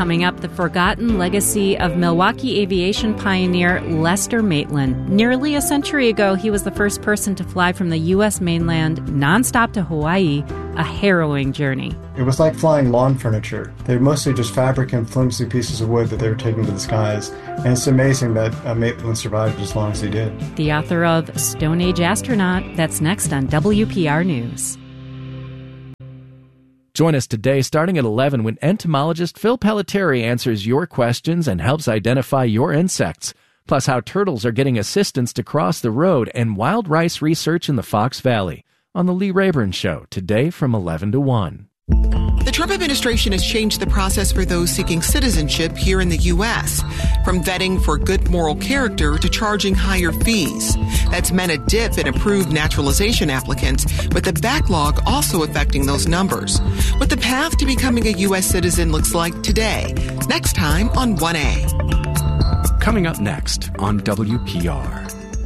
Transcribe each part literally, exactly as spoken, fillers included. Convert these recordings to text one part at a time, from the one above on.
Coming up, the forgotten legacy of Milwaukee aviation pioneer Lester Maitland. Nearly a century ago, he was the first person to fly from the U S mainland nonstop to Hawaii, a harrowing journey. It was like flying lawn furniture. They were mostly just fabric and flimsy pieces of wood that they were taking to the skies. And it's amazing that uh, Maitland survived as long as he did. The author of Stone Age Astronaut, that's next on W P R News. Join us today starting at eleven when entomologist Phil Pelletieri answers your questions and helps identify your insects. Plus how turtles are getting assistance to cross the road and wild rice research in the Fox Valley. On The Lee Rayburn Show, today from eleven to one. The Trump administration has changed the process for those seeking citizenship here in the U S, from vetting for good moral character to charging higher fees. That's meant a dip in approved naturalization applicants, with the backlog also affecting those numbers. What the path to becoming a U S citizen looks like today. Next time on one A. Coming up next on W P R.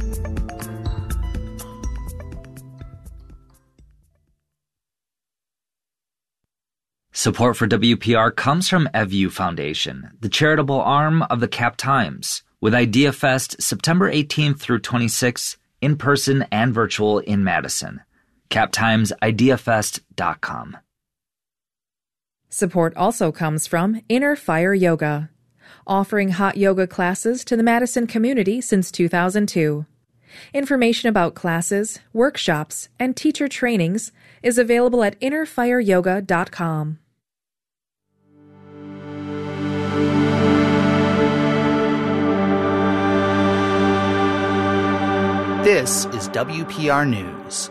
Support for W P R comes from Evu Foundation, the charitable arm of the Cap Times, with Idea Fest September eighteenth through twenty-sixth, in person and virtual in Madison. cap times idea fest dot com. Support also comes from Inner Fire Yoga, offering hot yoga classes to the Madison community since two thousand two. Information about classes, workshops, and teacher trainings is available at inner fire yoga dot com. This is W P R News.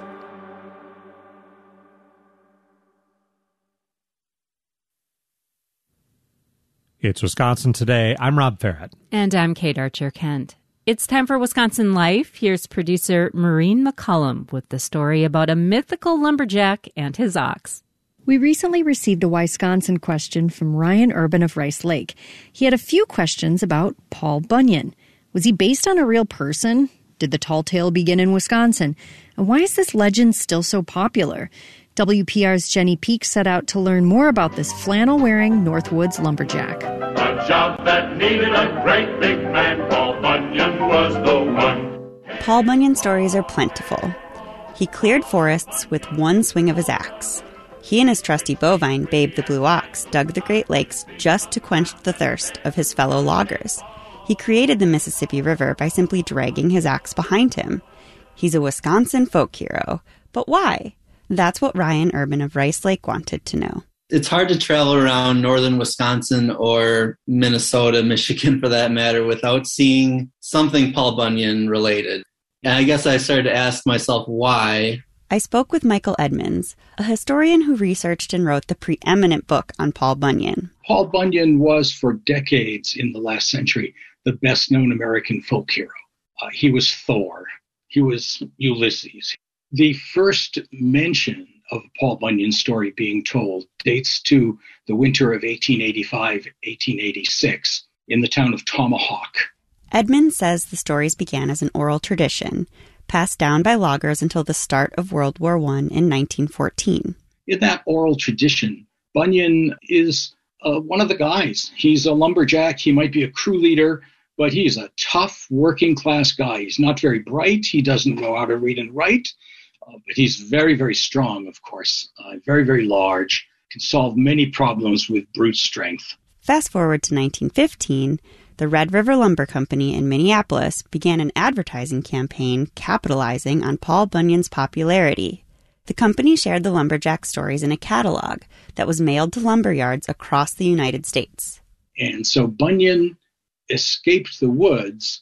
It's Wisconsin Today. I'm Rob Farrett. And I'm Kate Archer-Kent. It's time for Wisconsin Life. Here's producer Maureen McCullum with the story about a mythical lumberjack and his ox. We recently received a Wisconsin question from Ryan Urban of Rice Lake. He had a few questions about Paul Bunyan. Was he based on a real person? Did the tall tale begin in Wisconsin? And why is this legend still so popular? W P R's Jenny Peak set out to learn more about this flannel-wearing Northwoods lumberjack. A job that needed a great big man, Paul Bunyan was the one. Paul Bunyan stories are plentiful. He cleared forests with one swing of his axe. He and his trusty bovine, Babe the Blue Ox, dug the Great Lakes just to quench the thirst of his fellow loggers. He created the Mississippi River by simply dragging his axe behind him. He's a Wisconsin folk hero. But why? That's what Ryan Urban of Rice Lake wanted to know. It's hard to travel around northern Wisconsin or Minnesota, Michigan for that matter, without seeing something Paul Bunyan related. And I guess I started to ask myself why. I spoke with Michael Edmonds, a historian who researched and wrote the preeminent book on Paul Bunyan. Paul Bunyan was for decades in the last century the best-known American folk hero. Uh, he was Thor. He was Ulysses. The first mention of Paul Bunyan's story being told dates to the winter of eighteen eighty-five eighteen eighty-six in the town of Tomahawk. Edmonds says the stories began as an oral tradition, passed down by loggers until the start of World War One in nineteen fourteen. In that oral tradition, Bunyan is uh, one of the guys. He's a lumberjack. He might be a crew leader, but he's a tough working-class guy. He's not very bright. He doesn't know how to read and write, uh, but he's very, very strong, of course, uh, very, very large, can solve many problems with brute strength. Fast forward to nineteen fifteen, the Red River Lumber Company in Minneapolis began an advertising campaign capitalizing on Paul Bunyan's popularity. The company shared the lumberjack stories in a catalog that was mailed to lumber yards across the United States. And so Bunyan escaped the woods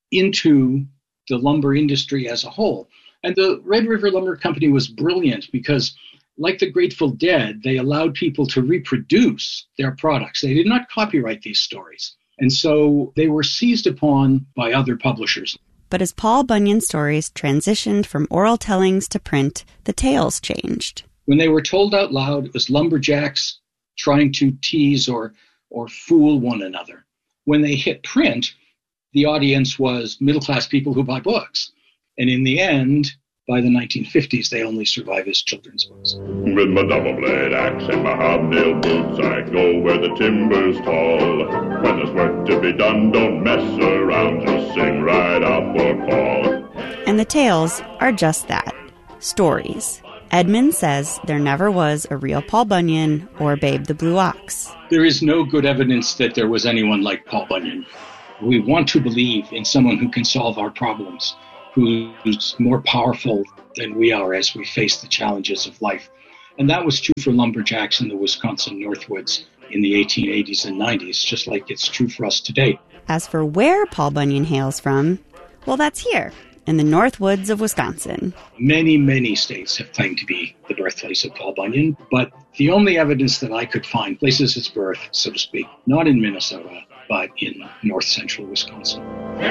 into the lumber industry as a whole. And the Red River Lumber Company was brilliant because, like the Grateful Dead, they allowed people to reproduce their products. They did not copyright these stories. And so they were seized upon by other publishers. But as Paul Bunyan's stories transitioned from oral tellings to print, the tales changed. When they were told out loud, it was lumberjacks trying to tease or, or fool one another. When they hit print, the audience was middle-class people who buy books. And in the end, By the nineteen fifties, they only survive as children's books. With my double-blade axe and my hobnail boots, I go where the timber's tall. When there's work to be done, don't mess around, just sing right up or call. And the tales are just that, stories. Edmund says there never was a real Paul Bunyan or Babe the Blue Ox. There is no good evidence that there was anyone like Paul Bunyan. We want to believe in someone who can solve our problems, who's more powerful than we are as we face the challenges of life. And that was true for lumberjacks in the Wisconsin Northwoods in the eighteen eighties and nineties, just like it's true for us today. As for where Paul Bunyan hails from, well, that's here, in the Northwoods of Wisconsin. Many, many states have claimed to be the birthplace of Paul Bunyan, but the only evidence that I could find places his birth, so to speak, not in Minnesota, but in north central Wisconsin.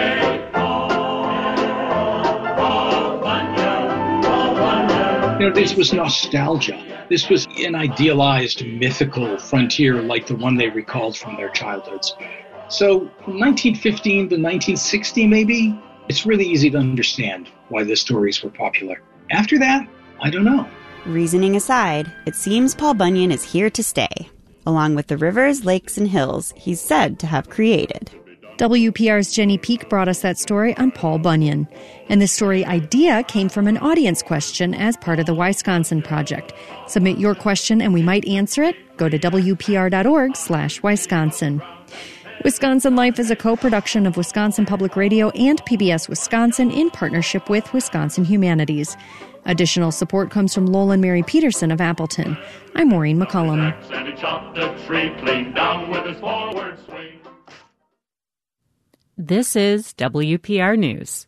You know, this was nostalgia. This was an idealized, mythical frontier like the one they recalled from their childhoods. So from nineteen fifteen to nineteen sixty, maybe, it's really easy to understand why the stories were popular. After that, I don't know. Reasoning aside, it seems Paul Bunyan is here to stay, along with the rivers, lakes, and hills he's said to have created. W P R's Jenny Peak brought us that story on Paul Bunyan. And the story idea came from an audience question as part of the Wisconsin Project. Submit your question and we might answer it. Go to W P R dot org slash Wisconsin. Wisconsin Life is a co-production of Wisconsin Public Radio and P B S Wisconsin in partnership with Wisconsin Humanities. Additional support comes from Lowell and Mary Peterson of Appleton. I'm Maureen McCullum. And he chopped a tree clean down with his forward swing. This is W P R News.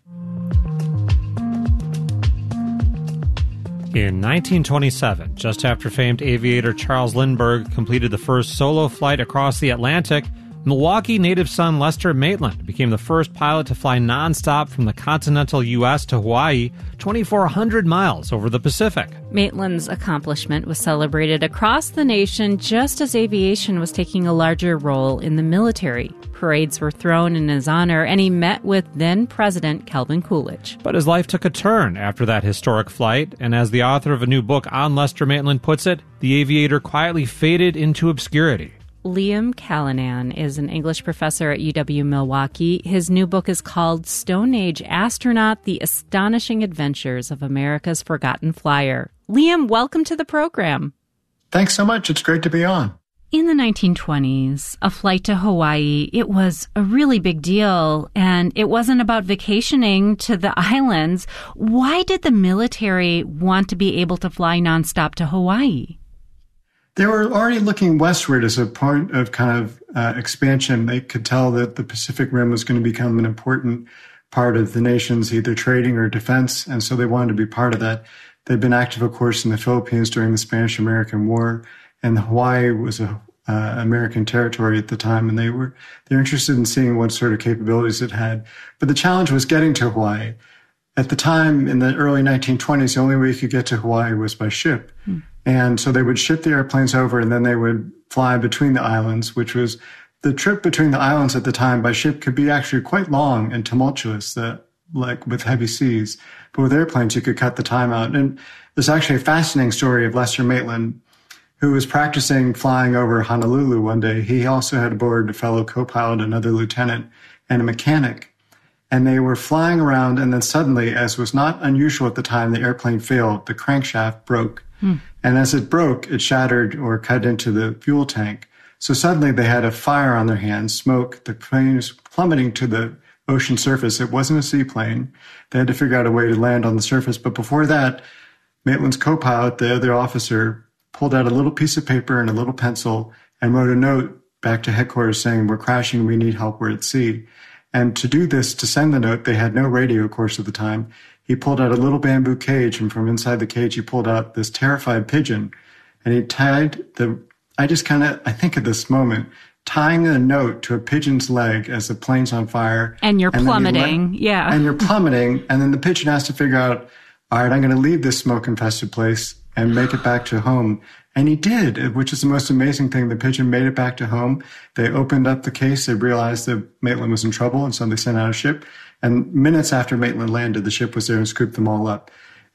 In nineteen twenty-seven, just after famed aviator Charles Lindbergh completed the first solo flight across the Atlantic, Milwaukee native son Lester Maitland became the first pilot to fly nonstop from the continental U S to Hawaii, twenty-four hundred miles over the Pacific. Maitland's accomplishment was celebrated across the nation just as aviation was taking a larger role in the military. Parades were thrown in his honor, and he met with then-President Calvin Coolidge. But his life took a turn after that historic flight, and as the author of a new book on Lester Maitland puts it, the aviator quietly faded into obscurity. Liam Callanan is an English professor at U W-Milwaukee. His new book is called Stone Age Astronaut, The Astonishing Adventures of America's Forgotten Flyer. Liam, welcome to the program. Thanks so much. It's great to be on. In the nineteen twenties, a flight to Hawaii, it was a really big deal, and it wasn't about vacationing to the islands. Why did the military want to be able to fly nonstop to Hawaii? They were already looking westward as a point of kind of uh, expansion. They could tell that the Pacific Rim was going to become an important part of the nation's either trading or defense, and so they wanted to be part of that. They'd been active, of course, in the Philippines during the Spanish-American War, and Hawaii was a uh, American territory at the time, and they were they were interested in seeing what sort of capabilities it had. But the challenge was getting to Hawaii. At the time, in the early nineteen twenties, the only way you could get to Hawaii was by ship. Hmm. And so they would ship the airplanes over, and then they would fly between the islands, which was the trip between the islands at the time by ship could be actually quite long and tumultuous, the, like with heavy seas. But with airplanes, you could cut the time out. And there's actually a fascinating story of Lester Maitland, who was practicing flying over Honolulu one day. He also had aboard a fellow co-pilot, another lieutenant, and a mechanic. And they were flying around, and then suddenly, as was not unusual at the time, the airplane failed. The crankshaft broke. Hmm. And as it broke, it shattered or cut into the fuel tank. So suddenly they had a fire on their hands, smoke. The plane was plummeting to the ocean surface. It wasn't a seaplane. They had to figure out a way to land on the surface. But before that, Maitland's co-pilot, the other officer, pulled out a little piece of paper and a little pencil and wrote a note back to headquarters saying, "We're crashing, we need help, we're at sea." And to do this, to send the note, they had no radio, of course, at the time. He pulled out a little bamboo cage, and from inside the cage, he pulled out this terrified pigeon. And he tied the, I just kind of, I think at this moment, tying a note to a pigeon's leg as the plane's on fire. And you're and plummeting, you let, yeah. And you're plummeting, and then the pigeon has to figure out, all right, I'm going to leave this smoke-infested place and make it back to home. And he did, which is the most amazing thing. The pigeon made it back to home. They opened up the case. They realized that Maitland was in trouble, and so they sent out a ship. And minutes after Maitland landed, the ship was there and scooped them all up.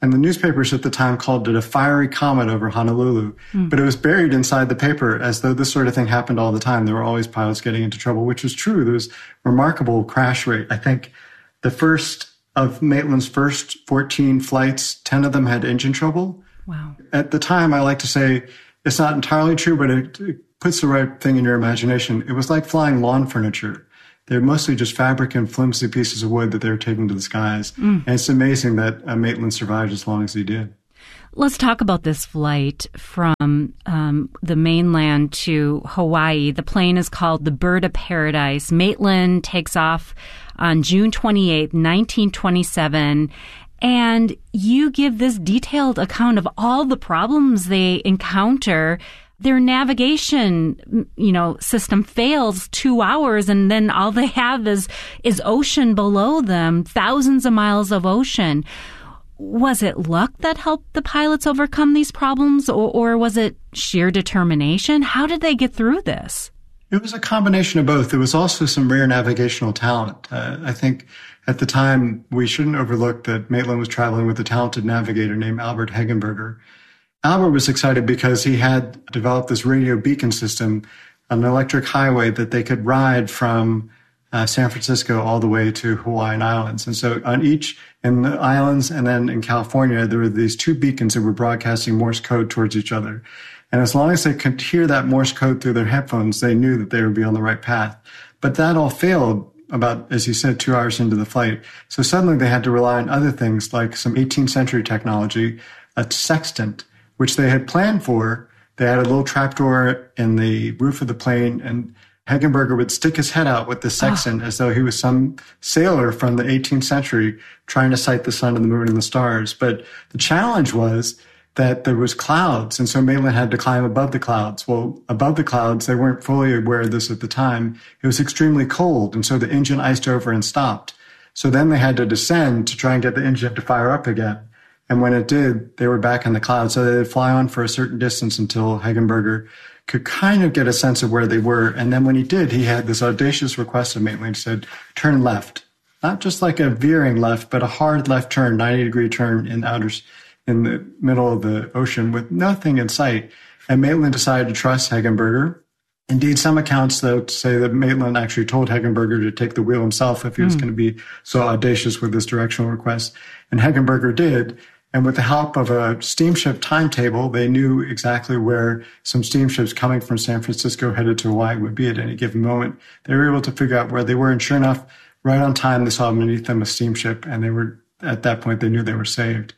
And the newspapers at the time called it a fiery comet over Honolulu. Mm. But it was buried inside the paper as though this sort of thing happened all the time. There were always pilots getting into trouble, which was true. There was remarkable crash rate. I think the first of Maitland's first fourteen flights, ten of them had engine trouble. Wow. At the time, I like to say it's not entirely true, but it, it puts the right thing in your imagination. It was like flying lawn furniture. They're mostly just fabric and flimsy pieces of wood that they were taking to the skies. Mm. And it's amazing that uh, Maitland survived as long as he did. Let's talk about this flight from um, the mainland to Hawaii. The plane is called the Bird of Paradise. Maitland takes off on June twenty-eighth, nineteen twenty-seven. And you give this detailed account of all the problems they encounter. Their navigation, you know, system fails two hours, and then all they have is is ocean below them, thousands of miles of ocean. Was it luck that helped the pilots overcome these problems, or, or was it sheer determination? How did they get through this? It was a combination of both. There was also some rare navigational talent. Uh, I think at the time we shouldn't overlook that Maitland was traveling with a talented navigator named Albert Hegenberger. Albert was excited because he had developed this radio beacon system, an electric highway that they could ride from uh, San Francisco all the way to Hawaiian Islands. And so on each, in the islands and then in California, there were these two beacons that were broadcasting Morse code towards each other. And as long as they could hear that Morse code through their headphones, they knew that they would be on the right path. But that all failed about, as you said, two hours into the flight. So suddenly they had to rely on other things like some eighteenth century technology, a sextant, which they had planned for. They had a little trapdoor in the roof of the plane, and Hegenberger would stick his head out with the sextant oh. as though he was some sailor from the eighteenth century trying to sight the sun and the moon and the stars. But the challenge was that there was clouds, and so Maitland had to climb above the clouds. Well, above the clouds, they weren't fully aware of this at the time. It was extremely cold, and so the engine iced over and stopped. So then they had to descend to try and get the engine to fire up again. And when it did, they were back in the clouds. So they'd fly on for a certain distance until Hegenberger could kind of get a sense of where they were. And then when he did, he had this audacious request of Maitland. He said, turn left. Not just like a veering left, but a hard left turn, ninety degree turn in outer, in the middle of the ocean with nothing in sight. And Maitland decided to trust Hegenberger. Indeed, some accounts, though, say that Maitland actually told Hegenberger to take the wheel himself if he was mm. going to be so audacious with this directional request. And Hegenberger did. And with the help of a steamship timetable, they knew exactly where some steamships coming from San Francisco headed to Hawaii would be at any given moment. They were able to figure out where they were. And sure enough, right on time, they saw beneath them a steamship. And they were, at that point, they knew they were saved.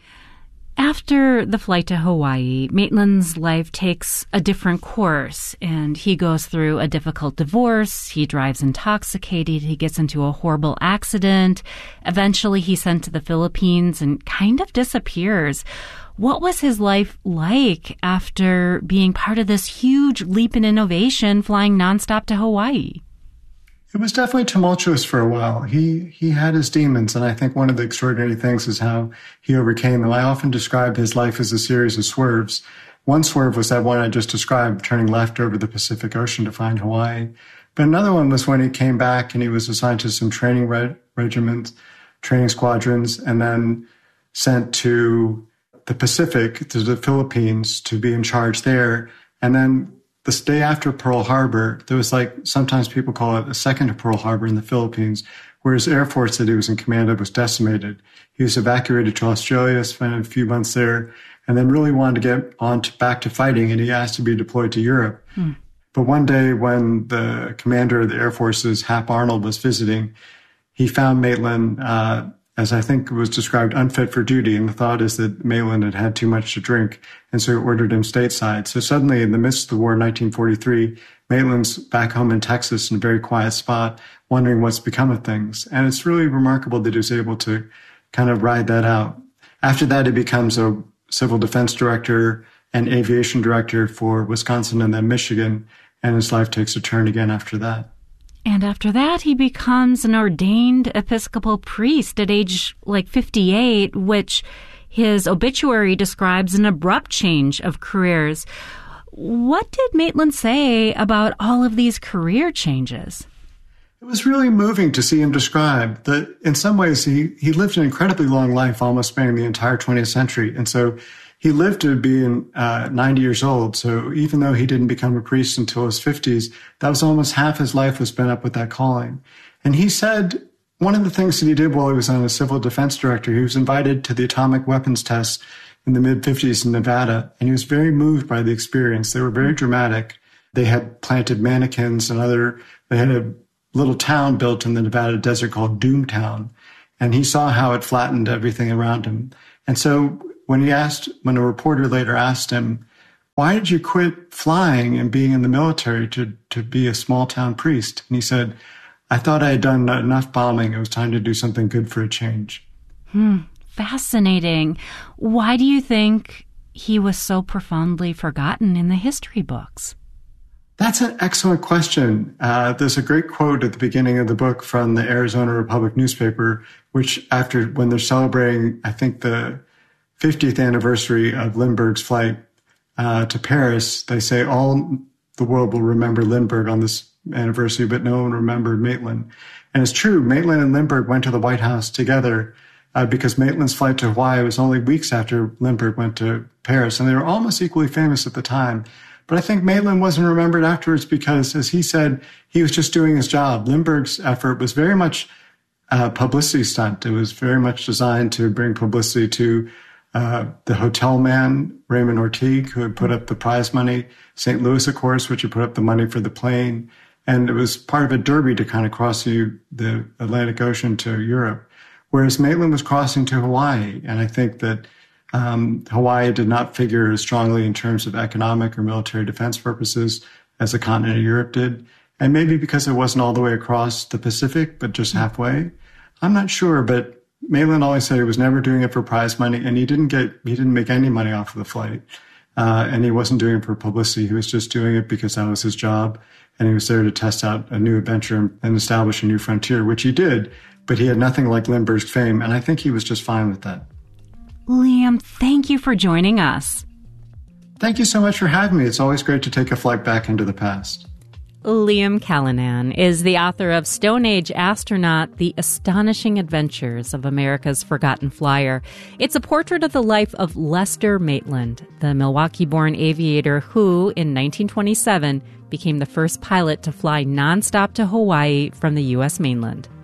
After the flight to Hawaii, Maitland's life takes a different course, and he goes through a difficult divorce. He drives intoxicated. He gets into a horrible accident. Eventually, he's sent to the Philippines and kind of disappears. What was his life like after being part of this huge leap in innovation, flying nonstop to Hawaii? It was definitely tumultuous for a while. He he had his demons, and I think one of the extraordinary things is how he overcame them. I often describe his life as a series of swerves. One swerve was that one I just described, turning left over the Pacific Ocean to find Hawaii. But another one was when he came back and he was assigned to some training reg- regiments, training squadrons, and then sent to the Pacific, to the Philippines, to be in charge there. And then this day after Pearl Harbor, there was like, sometimes people call it a second to Pearl Harbor in the Philippines, where his Air Force that he was in command of was decimated. He was evacuated to Australia, spent a few months there, and then really wanted to get on to, back to fighting, and he asked to be deployed to Europe. Hmm. But one day when the commander of the Air Forces, Hap Arnold, was visiting, he found Maitland, uh, as I think was described, unfit for duty. And the thought is that Maitland had had too much to drink, and so he ordered him stateside. So suddenly, in the midst of the war in nineteen forty-three, Maitland's back home in Texas in a very quiet spot, wondering what's become of things. And it's really remarkable that he was able to kind of ride that out. After that, he becomes a civil defense director and aviation director for Wisconsin and then Michigan, and his life takes a turn again after that. And after that, he becomes an ordained Episcopal priest at age like fifty-eight, which his obituary describes an abrupt change of careers. What did Maitland say about all of these career changes? It was really moving to see him describe that in some ways he, he lived an incredibly long life, almost spanning the entire twentieth century. And so he lived to be in, uh, ninety years old. So even though he didn't become a priest until his fifties, that was almost half his life was spent up with that calling. And he said one of the things that he did while he was on a civil defense director, he was invited to the atomic weapons tests in the mid-fifties in Nevada, and he was very moved by the experience. They were very dramatic. They had planted mannequins and other, they had a little town built in the Nevada desert called Doomtown, and he saw how it flattened everything around him. And so when he asked, when a reporter later asked him, why did you quit flying and being in the military to, to be a small town priest? And he said, I thought I had done enough bombing. It was time to do something good for a change. Hmm. Fascinating. Why do you think he was so profoundly forgotten in the history books? That's an excellent question. Uh, there's a great quote at the beginning of the book from the Arizona Republic newspaper, which after, when they're celebrating, I think, the fiftieth anniversary of Lindbergh's flight uh, to Paris, they say all the world will remember Lindbergh on this anniversary, but no one remembered Maitland. And it's true, Maitland and Lindbergh went to the White House together uh, because Maitland's flight to Hawaii was only weeks after Lindbergh went to Paris, and they were almost equally famous at the time. But I think Maitland wasn't remembered afterwards because, as he said, he was just doing his job. Lindbergh's effort was very much a publicity stunt. It was very much designed to bring publicity to uh, the hotel man, Raymond Ortigue, who had put up the prize money, Saint Louis, of course, which had put up the money for the plane. And it was part of a derby to kind of cross the, the Atlantic Ocean to Europe, whereas Maitland was crossing to Hawaii. And I think that Um, Hawaii did not figure as strongly in terms of economic or military defense purposes as the continent of Europe did. And maybe because it wasn't all the way across the Pacific, but just halfway. I'm not sure, but Maitland always said he was never doing it for prize money, and he didn't get, he didn't make any money off of the flight. Uh, and he wasn't doing it for publicity. He was just doing it because that was his job. And he was there to test out a new adventure and establish a new frontier, which he did. But he had nothing like Lindbergh's fame. And I think he was just fine with that. Liam, thank you for joining us. Thank you so much for having me. It's always great to take a flight back into the past. Liam Callanan is the author of Stone Age Astronaut, The Astonishing Adventures of America's Forgotten Flyer. It's a portrait of the life of Lester Maitland, the Milwaukee-born aviator who, in nineteen twenty-seven, became the first pilot to fly nonstop to Hawaii from the U S mainland.